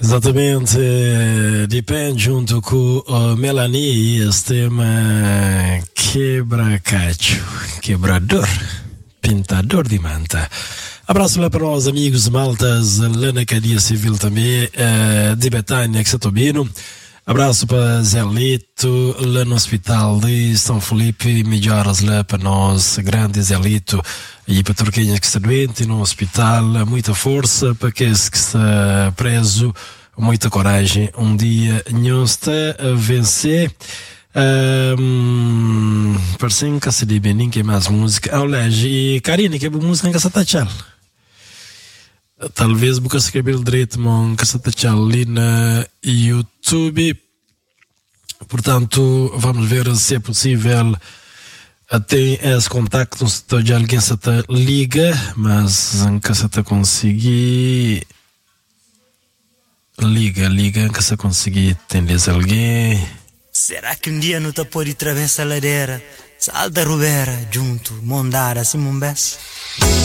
Exatamente, depende junto com Melanie e este tema quebra-cacho, quebrador, pintador de manta. Abraço lá para os amigos maltas lá na Cadeia Civil também, de Betânia, que se Tobino. Abraço para Zé Lito, lá no Hospital de São Felipe, melhoras lá para nós, grande Zé Lito, e para Turquinhas que está doente no hospital, muita força para aqueles que está preso, muita coragem, um dia não está a vencer. Parece que se diz bem, que mais música. Olha, e Karine, que música que você está tchau? Talvez porque escrever direito, mas que você está tchau ali na YouTube. Portanto, vamos ver se é possível tem esse contacto de alguém que te liga, mas nunca se te conseguir liga que se conseguir entender alguém. Será que um dia não te pode atravessar a ladeira, salta a rubera junto, mondara assim um beso?